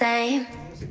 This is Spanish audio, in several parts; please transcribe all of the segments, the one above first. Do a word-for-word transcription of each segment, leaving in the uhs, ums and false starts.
same.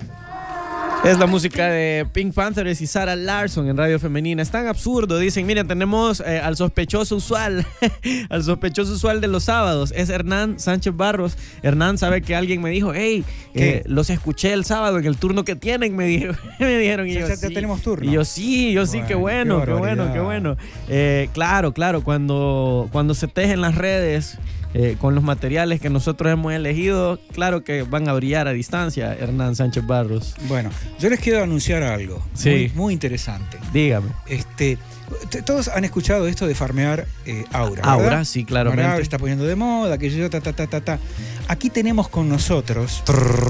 Es la música de Pink Panthers y Sarah Larsson en Radio Femenina. Es tan absurdo. Dicen, miren, tenemos eh, al sospechoso usual, al sospechoso usual de los sábados. Es Hernán Sánchez Barros. Hernán sabe que alguien me dijo, hey, eh, los escuché el sábado en el turno que tienen, me, dijo, me dijeron. Y ya, yo, ya sí. tenemos turno. Y yo, sí, yo sí, qué bueno, qué, qué bueno, qué bueno. Eh, claro, claro, cuando, cuando se tejen las redes... Eh, con los materiales que nosotros hemos elegido, claro que van a brillar a distancia, Hernán Sánchez Barros. Bueno, yo les quiero anunciar algo sí. muy, muy interesante. Dígame. Este, todos han escuchado esto de farmear eh, Aura, Aura, ¿verdad? sí, claramente. Aura está poniendo de moda, que yo, ta, ta, ta, ta, ta. Aquí tenemos con nosotros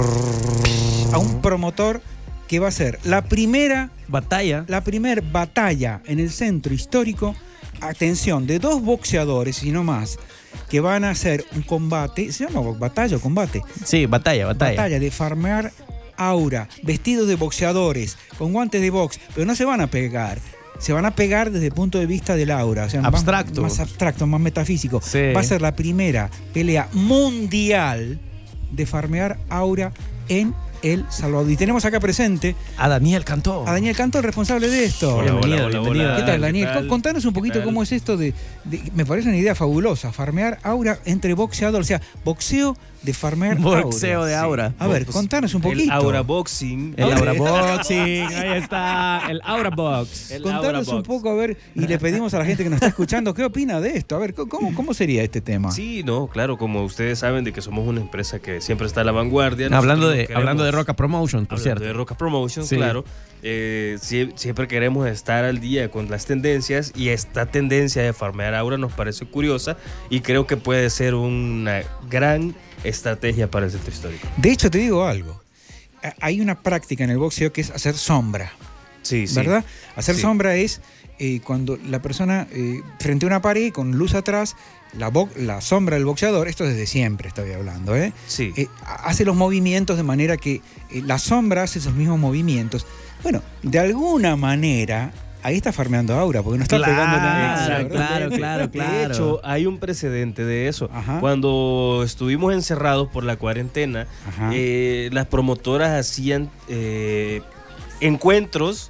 a un promotor que va a ser la primera batalla, la primera batalla en el centro histórico, atención, de dos boxeadores y no más, que van a hacer un combate, ¿se llama batalla o combate? Sí, batalla, batalla. Batalla de farmear Aura, vestidos de boxeadores, con guantes de box, pero no se van a pegar. Se van a pegar desde el punto de vista del aura, o sea, abstracto. Más, más abstracto, más metafísico. Sí. Va a ser la primera pelea mundial de farmear Aura en El Salvador. Y tenemos acá presente a Daniel Cantó. A Daniel Cantó, el responsable de esto. Hola, bienvenido, hola, bienvenido. hola, ¿Qué tal, Daniel? ¿Qué tal? Contanos un poquito cómo es esto de, de... Me parece una idea fabulosa. Farmear Aura entre boxeadores. O sea, boxeo de farmear Aura. Boxeo de Aura. Sí. A ver, pues, contanos un poquito. El Aura Boxing. El Aura Boxing. Ahí está. El Aura Box. El Contanos Aura un Box. poco, a ver, y le pedimos a la gente que nos está escuchando, ¿qué opina de esto? A ver, ¿cómo, cómo sería este tema? Sí, no, claro, como ustedes saben de que somos una empresa que siempre está a la vanguardia. Hablando de, queremos, hablando de Roca Promotion, por hablando cierto. de Roca Promotion, sí. claro. Eh, sie- siempre queremos estar al día con las tendencias y esta tendencia de farmear Aura nos parece curiosa y creo que puede ser una gran estrategia para el centro histórico. De hecho, te digo algo. Hay una práctica en el boxeo que es hacer sombra. Sí, sí. ¿Verdad? Hacer Sí. sombra es eh, cuando la persona eh, frente a una pared con luz atrás, la, bo- la sombra del boxeador, esto desde siempre estoy hablando, ¿eh? Sí. Eh, hace los movimientos de manera que eh, la sombra hace esos mismos movimientos. Bueno, de alguna manera... Ahí está farmeando Aura, porque no está claro, pegando nada. Claro, claro, claro, claro. De hecho, hay un precedente de eso. Ajá. Cuando estuvimos encerrados por la cuarentena, eh, las promotoras hacían eh, encuentros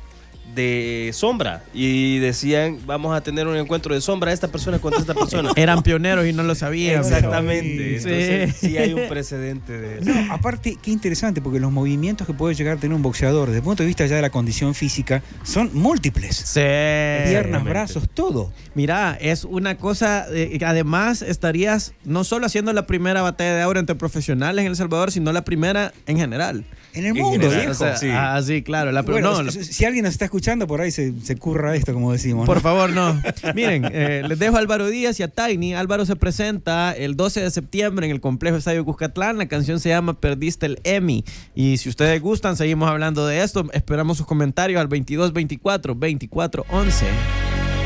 de sombra y decían, vamos a tener un encuentro de sombra esta persona contra esta persona. Eran pioneros y no lo sabían. Exactamente. Sí. Entonces, sí hay un precedente de eso. No, aparte, qué interesante, porque los movimientos que puede llegar a tener un boxeador, desde el punto de vista ya de la condición física, son múltiples. Sí. Piernas, brazos, todo. Mira, es una cosa, eh, además estarías no solo haciendo la primera batalla de Aura entre profesionales en El Salvador, sino la primera en general. En el En mundo, general, viejo. O sea, sí. ah, sí, claro. La, Bueno, no, la- si, si alguien nos está escuchando, por ahí se, se curra esto, como decimos. por ¿no? favor, no. Miren, eh, les dejo a Álvaro Díaz y a Tiny. Álvaro se presenta el doce de septiembre en el Complejo Estadio Cuscatlán. La canción se llama Perdiste el Emmy. Y si ustedes gustan, seguimos hablando de esto. Esperamos sus comentarios al veintidós veinticuatro veinticuatro once.